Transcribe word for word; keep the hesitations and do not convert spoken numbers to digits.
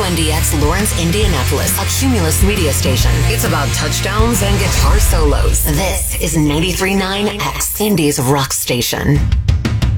N D X Lawrence, Indianapolis, a Cumulus media station. It's about touchdowns and guitar solos. This is ninety-three point nine X, Indy's rock station.